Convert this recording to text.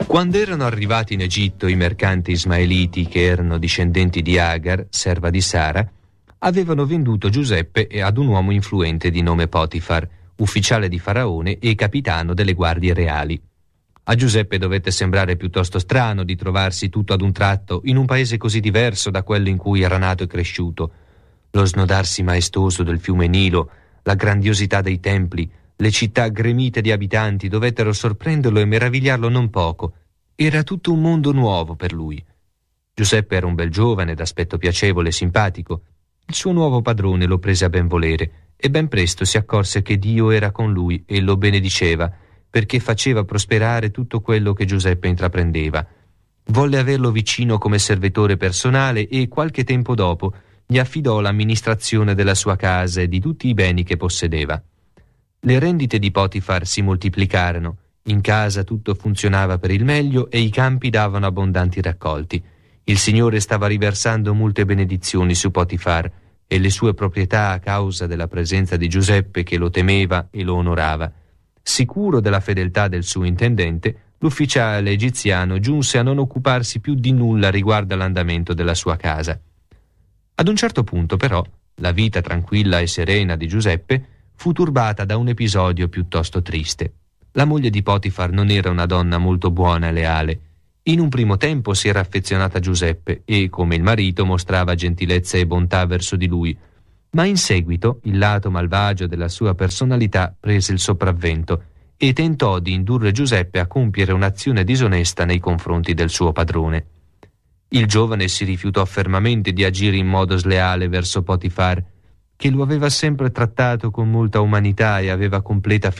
Quando erano arrivati in Egitto i mercanti ismaeliti che erano discendenti di Agar, serva di Sara, avevano venduto Giuseppe ad un uomo influente di nome Potifar, ufficiale di Faraone e capitano delle guardie reali. A Giuseppe dovette sembrare piuttosto strano di trovarsi tutto ad un tratto in un paese così diverso da quello in cui era nato e cresciuto. Lo snodarsi maestoso del fiume Nilo, la grandiosità dei templi, le città gremite di abitanti dovettero sorprenderlo e meravigliarlo non poco. Era tutto un mondo nuovo per lui. Giuseppe era un bel giovane d'aspetto piacevole e simpatico. Il suo nuovo padrone lo prese a ben volere e ben presto si accorse che Dio era con lui e lo benediceva perché faceva prosperare tutto quello che Giuseppe intraprendeva. Volle averlo vicino come servitore personale e qualche tempo dopo gli affidò l'amministrazione della sua casa e di tutti i beni che possedeva. Le rendite di Potifar si moltiplicarono, in casa tutto funzionava per il meglio e i campi davano abbondanti raccolti. Il Signore stava riversando molte benedizioni su Potifar e le sue proprietà a causa della presenza di Giuseppe che lo temeva e lo onorava. Sicuro della fedeltà del suo intendente, l'ufficiale egiziano giunse a non occuparsi più di nulla riguardo all'andamento della sua casa. Ad un certo punto, però, la vita tranquilla e serena di Giuseppe fu turbata da un episodio piuttosto triste. La moglie di Potifar non era una donna molto buona e leale. In un primo tempo si era affezionata a Giuseppe e, come il marito, mostrava gentilezza e bontà verso di lui, ma in seguito il lato malvagio della sua personalità prese il sopravvento e tentò di indurre Giuseppe a compiere un'azione disonesta nei confronti del suo padrone. Il giovane si rifiutò fermamente di agire in modo sleale verso Potifar, che lo aveva sempre trattato con molta umanità e aveva completa